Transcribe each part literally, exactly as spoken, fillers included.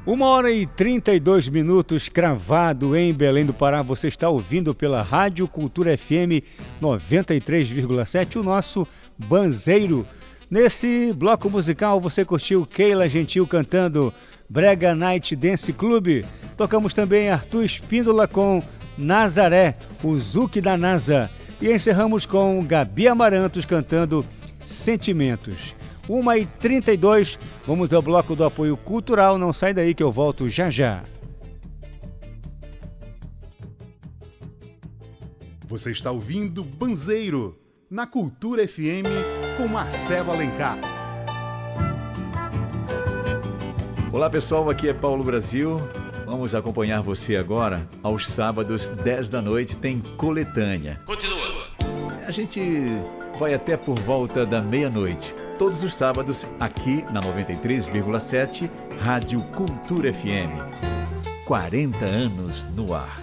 Uma hora e trinta e dois minutos, cravado em Belém do Pará. Você está ouvindo pela Rádio Cultura F M noventa e três vírgula sete, o nosso Banzeiro. Nesse bloco musical você curtiu Keila Gentil cantando Brega Night Dance Club. Tocamos também Arthur Espíndola com Nazaré, o Zuki da NASA. E encerramos com Gabi Amarantos cantando Sentimentos. uma e trinta e dois, vamos ao bloco do apoio cultural. Não sai daí que eu volto já já. Você está ouvindo Banzeiro, na Cultura F M, com Marcelo Alencar. Olá pessoal, aqui é Paulo Brasil. Vamos acompanhar você agora. Aos sábados, dez da noite, tem Coletânea. Continua. A gente vai até por volta da meia-noite. Todos os sábados, aqui na noventa e três vírgula sete, Rádio Cultura F M. quarenta anos no ar.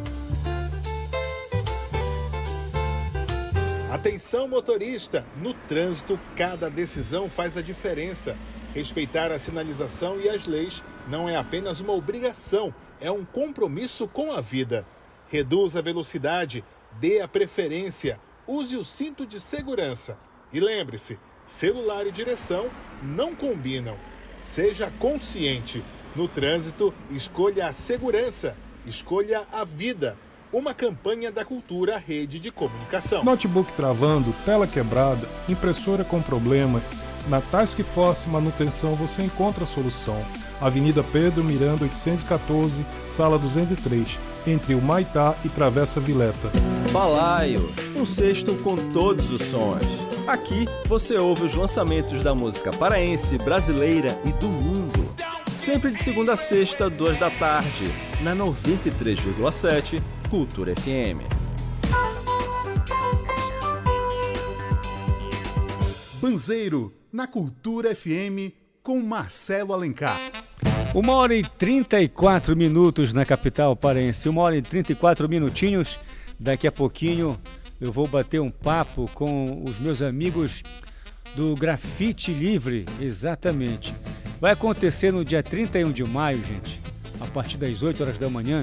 Atenção motorista, no trânsito cada decisão faz a diferença. Respeitar a sinalização e as leis não é apenas uma obrigação, é um compromisso com a vida. Reduza a velocidade, dê a preferência, use o cinto de segurança. E lembre-se, celular e direção não combinam. Seja consciente. No trânsito, escolha a segurança, escolha a vida. Uma campanha da Cultura Rede de Comunicação. Notebook travando, tela quebrada, impressora com problemas. Na Task Force Manutenção você encontra a solução. Avenida Pedro Miranda oitocentos e quatorze, sala duzentos e três, entre o Maitá e Travessa Vileta. Balaio, um cesto com todos os sons. Aqui você ouve os lançamentos da música paraense, brasileira e do mundo. Sempre de segunda a sexta, duas da tarde, na noventa e três vírgula sete, Cultura F M. Banzeiro, na Cultura F M, com Marcelo Alencar. Uma hora e trinta e quatro minutos na capital paraense. Uma hora e trinta e quatro minutinhos. Daqui a pouquinho eu vou bater um papo com os meus amigos do Grafite Livre. Exatamente. Vai acontecer no dia trinta e um de maio, gente, a partir das oito horas da manhã,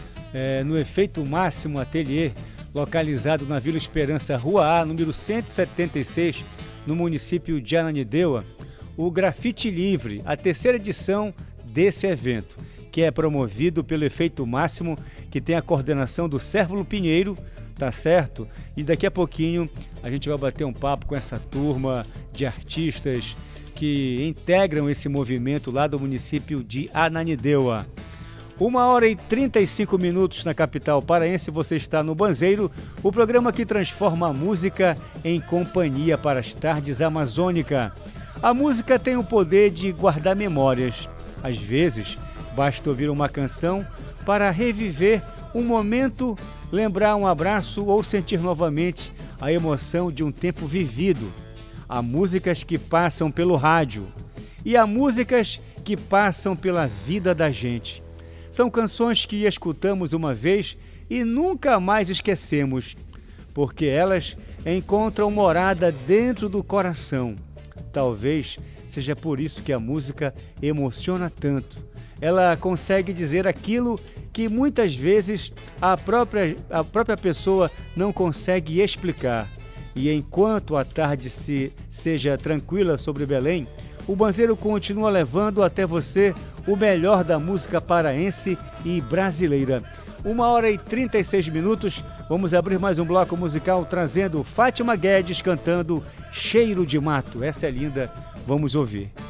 é, no Efeito Máximo Ateliê, localizado na Vila Esperança, Rua A, número cento e setenta e seis, no município de Ananindeua, o Grafite Livre, a terceira edição desse evento, que é promovido pelo Efeito Máximo, que tem a coordenação do Cérvulo Pinheiro, tá certo? E daqui a pouquinho a gente vai bater um papo com essa turma de artistas que integram esse movimento lá do município de Ananindeua. Uma hora e trinta e cinco minutos na capital paraense, você está no Banzeiro, o programa que transforma a música em companhia para as tardes amazônica. A música tem o poder de guardar memórias. Às vezes, basta ouvir uma canção para reviver um momento, lembrar um abraço ou sentir novamente a emoção de um tempo vivido. Há músicas que passam pelo rádio e há músicas que passam pela vida da gente. São canções que escutamos uma vez e nunca mais esquecemos, porque elas encontram morada dentro do coração. Talvez seja por isso que a música emociona tanto. Ela consegue dizer aquilo que muitas vezes a própria, a própria pessoa não consegue explicar. E enquanto a tarde se, seja tranquila sobre Belém, o Banzeiro continua levando até você o melhor da música paraense e brasileira. Uma hora e trinta e seis minutos, vamos abrir mais um bloco musical trazendo Fátima Guedes cantando Cheiro de Mato. Essa é linda, vamos ouvir.